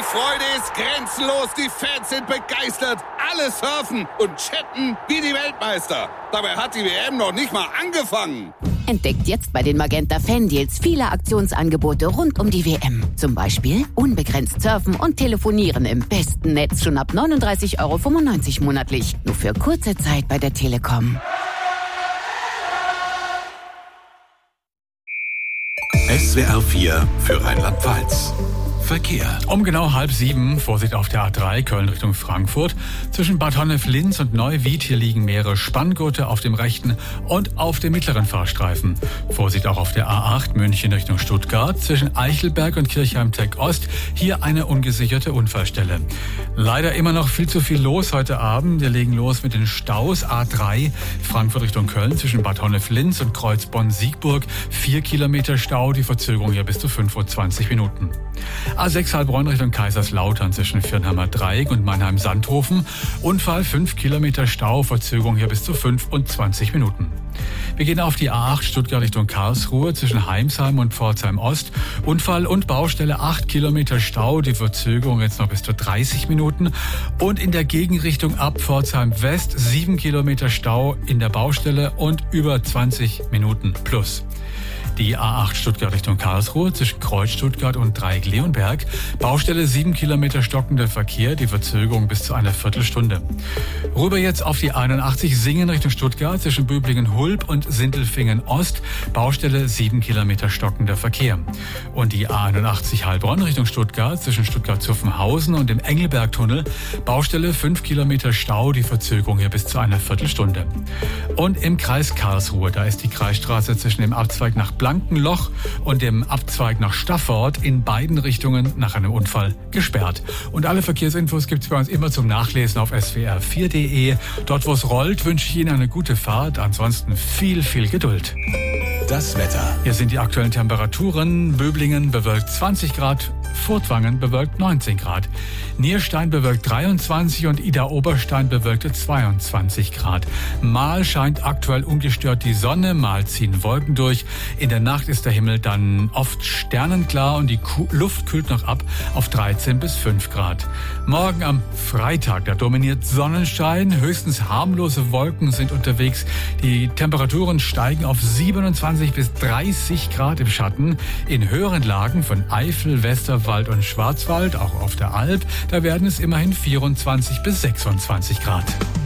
Freude ist grenzenlos, die Fans sind begeistert, alle surfen und chatten wie die Weltmeister. Dabei hat die WM noch nicht mal angefangen. Entdeckt jetzt bei den Magenta Fan-Deals viele Aktionsangebote rund um die WM. Zum Beispiel unbegrenzt surfen und telefonieren im besten Netz schon ab 39,95 € monatlich. Nur für kurze Zeit bei der Telekom. SWR 4 für Rheinland-Pfalz. Verkehr. Um genau 6:30, Vorsicht auf der A3 Köln Richtung Frankfurt. Zwischen Bad Honnef-Linz und Neuwied, hier liegen mehrere Spanngurte auf dem rechten und auf dem mittleren Fahrstreifen. Vorsicht auch auf der A8 München Richtung Stuttgart. Zwischen Eichelberg und Kirchheim-Tech Ost, hier eine ungesicherte Unfallstelle. Leider immer noch viel zu viel los heute Abend. Wir legen los mit den Staus. A3 Frankfurt Richtung Köln zwischen Bad Honnef-Linz und Kreuzbonn-Siegburg. 4 Kilometer Stau, die Verzögerung hier bis zu 25 Minuten. A6 Heilbronn Richtung Kaiserslautern zwischen Viernheimer Dreieck und Mannheim-Sandhofen. Unfall, 5 Kilometer Stau, Verzögerung hier bis zu 25 Minuten. Wir gehen auf die A8 Stuttgart Richtung Karlsruhe zwischen Heimsheim und Pforzheim Ost. Unfall und Baustelle, 8 Kilometer Stau, die Verzögerung jetzt noch bis zu 30 Minuten. Und in der Gegenrichtung ab Pforzheim West 7 Kilometer Stau in der Baustelle und über 20 Minuten plus. Die A8 Stuttgart Richtung Karlsruhe zwischen Kreuz Stuttgart und Dreieck-Leonberg. Baustelle 7 Kilometer stockender Verkehr, die Verzögerung bis zu einer Viertelstunde. Rüber jetzt auf die 81 Singen Richtung Stuttgart zwischen Böblingen-Hulb und Sindelfingen-Ost. Baustelle 7 Kilometer stockender Verkehr. Und die A81 Heilbronn Richtung Stuttgart zwischen Stuttgart-Zuffenhausen und dem Engelbergtunnel. Baustelle 5 Kilometer Stau, die Verzögerung hier bis zu einer Viertelstunde. Und im Kreis Karlsruhe, da ist die Kreisstraße zwischen dem Abzweig nach Blankenloch und dem Abzweig nach Staffort in beiden Richtungen nach einem Unfall gesperrt. Und alle Verkehrsinfos gibt es bei uns immer zum Nachlesen auf swr4.de. Dort, wo es rollt, wünsche ich Ihnen eine gute Fahrt. Ansonsten viel, viel Geduld. Das Wetter. Hier sind die aktuellen Temperaturen. Böblingen bewölkt 20 Grad, Furtwangen bewölkt 19 Grad. Nierstein bewölkt 23 und Idar-Oberstein bewölkte 22 Grad. Mal scheint aktuell ungestört die Sonne, mal ziehen Wolken durch. In der Nacht ist der Himmel dann oft sternenklar und die Luft kühlt noch ab auf 13 bis 5 Grad. Morgen am Freitag, da dominiert Sonnenschein. Höchstens harmlose Wolken sind unterwegs. Die Temperaturen steigen auf 27 bis 30 Grad im Schatten. In höheren Lagen von Eifel, Westerwald und Schwarzwald, auch auf der Alp, da werden es immerhin 24 bis 26 Grad.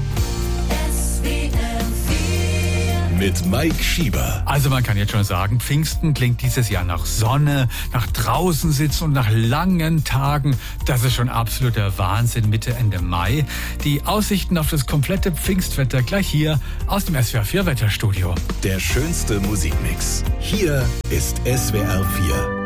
Mit Mike Schieber. Also man kann jetzt schon sagen, Pfingsten klingt dieses Jahr nach Sonne, nach draußen sitzen und nach langen Tagen. Das ist schon absoluter Wahnsinn, Mitte, Ende Mai. Die Aussichten auf das komplette Pfingstwetter gleich hier aus dem SWR 4 Wetterstudio. Der schönste Musikmix. Hier ist SWR 4.